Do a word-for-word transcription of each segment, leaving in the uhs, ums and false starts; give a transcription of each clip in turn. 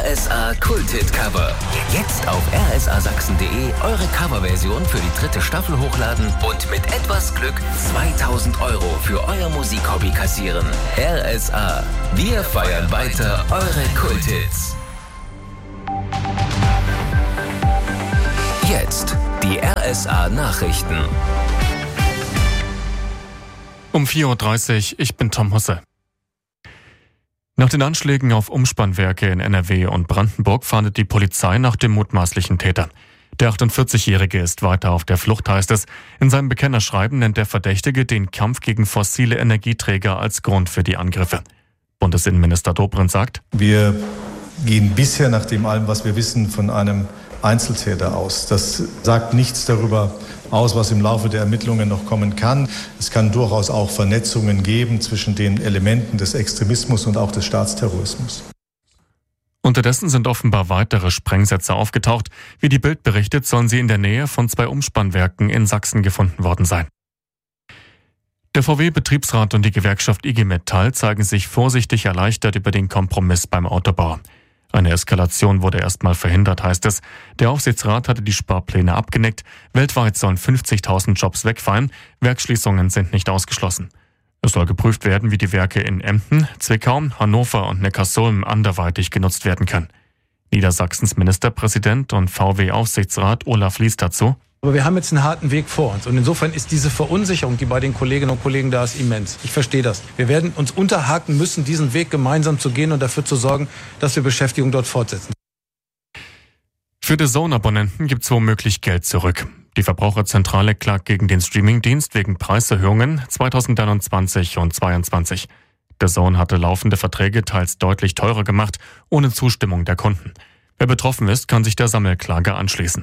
S A Kulthit-Cover. Jetzt auf r s a sachsen punkt d e eure Coverversion für die dritte Staffel hochladen und mit etwas Glück zweitausend Euro für euer Musikhobby kassieren. R S A. Wir feiern weiter eure Kulthits. Jetzt die R S A Nachrichten. Um vier Uhr dreißig, ich bin Tom Husse. Nach den Anschlägen auf Umspannwerke in N R W und Brandenburg fahndet die Polizei nach dem mutmaßlichen Täter. Der achtundvierzigjährige ist weiter auf der Flucht, heißt es. In seinem Bekennerschreiben nennt der Verdächtige den Kampf gegen fossile Energieträger als Grund für die Angriffe. Bundesinnenminister Dobrindt sagt: Wir gehen bisher nach dem allem, was wir wissen, von einem Einzeltäter aus. Das sagt nichts darüber aus, was im Laufe der Ermittlungen noch kommen kann. Es kann durchaus auch Vernetzungen geben zwischen den Elementen des Extremismus und auch des Staatsterrorismus. Unterdessen sind offenbar weitere Sprengsätze aufgetaucht. Wie die Bild berichtet, sollen sie in der Nähe von zwei Umspannwerken in Sachsen gefunden worden sein. Der V W-Betriebsrat und die Gewerkschaft I G Metall zeigen sich vorsichtig erleichtert über den Kompromiss beim Autobauer. Eine Eskalation wurde erstmal verhindert, heißt es. Der Aufsichtsrat hatte die Sparpläne abgenickt. Weltweit sollen fünfzigtausend Jobs wegfallen. Werksschließungen sind nicht ausgeschlossen. Es soll geprüft werden, wie die Werke in Emden, Zwickau, Hannover und Neckarsulm anderweitig genutzt werden können. Niedersachsens Ministerpräsident und V W-Aufsichtsrat Olaf Lies dazu: Aber wir haben jetzt einen harten Weg vor uns. Und insofern ist diese Verunsicherung, die bei den Kolleginnen und Kollegen da ist, immens. Ich verstehe das. Wir werden uns unterhaken müssen, diesen Weg gemeinsam zu gehen und dafür zu sorgen, dass wir Beschäftigung dort fortsetzen. Für D A Z N-Abonnenten gibt es womöglich Geld zurück. Die Verbraucherzentrale klagt gegen den Streamingdienst wegen Preiserhöhungen zweitausendeinundzwanzig und zweitausendzweiundzwanzig. D A Z N hatte laufende Verträge teils deutlich teurer gemacht, ohne Zustimmung der Kunden. Wer betroffen ist, kann sich der Sammelklage anschließen.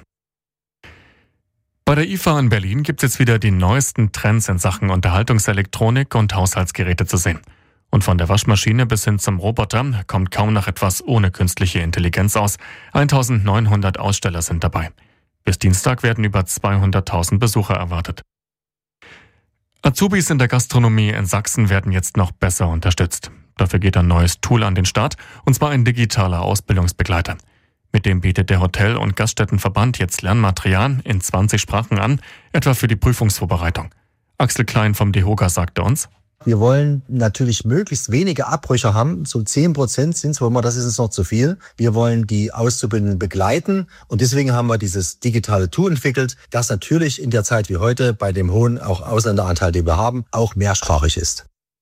Bei der I F A in Berlin gibt es jetzt wieder die neuesten Trends in Sachen Unterhaltungselektronik und Haushaltsgeräte zu sehen. Und von der Waschmaschine bis hin zum Roboter kommt kaum noch etwas ohne künstliche Intelligenz aus. eintausendneunhundert Aussteller sind dabei. Bis Dienstag werden über zweihunderttausend Besucher erwartet. Azubis in der Gastronomie in Sachsen werden jetzt noch besser unterstützt. Dafür geht ein neues Tool an den Start, und zwar ein digitaler Ausbildungsbegleiter. Mit dem bietet der Hotel- und Gaststättenverband jetzt Lernmaterial in zwanzig Sprachen an, etwa für die Prüfungsvorbereitung. Axel Klein vom DEHOGA sagte uns: Wir wollen natürlich möglichst wenige Abbrüche haben. So zehn Prozent sind es, wo immer, das ist uns noch zu viel. Wir wollen die Auszubildenden begleiten, und deswegen haben wir dieses digitale Tool entwickelt, das natürlich in der Zeit wie heute bei dem hohen auch Ausländeranteil, den wir haben, auch mehrsprachig ist.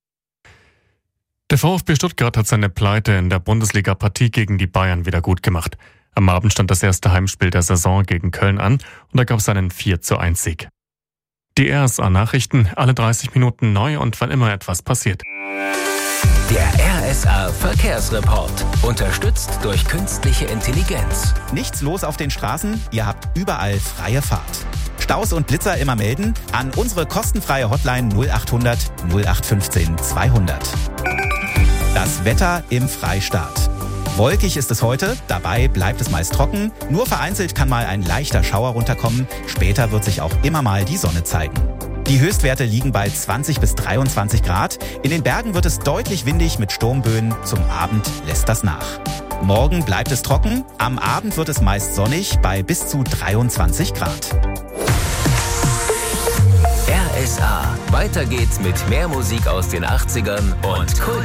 Der VfB Stuttgart hat seine Pleite in der Bundesliga-Partie gegen die Bayern wieder gut gemacht. Am Abend stand das erste Heimspiel der Saison gegen Köln an, und da gab es einen vier zu eins Sieg. Die R S A-Nachrichten, alle dreißig Minuten neu und wann immer etwas passiert. Der R S A Verkehrsreport, unterstützt durch künstliche Intelligenz. Nichts los auf den Straßen, ihr habt überall freie Fahrt. Staus und Blitzer immer melden an unsere kostenfreie Hotline null achthundert null acht fünfzehn zweihundert. Das Wetter im Freistaat. Wolkig ist es heute, dabei bleibt es meist trocken. Nur vereinzelt kann mal ein leichter Schauer runterkommen. Später wird sich auch immer mal die Sonne zeigen. Die Höchstwerte liegen bei zwanzig bis dreiundzwanzig Grad. In den Bergen wird es deutlich windig mit Sturmböen. Zum Abend lässt das nach. Morgen bleibt es trocken. Am Abend wird es meist sonnig bei bis zu dreiundzwanzig Grad. R S A. Weiter geht's mit mehr Musik aus den achtzigern und Kult.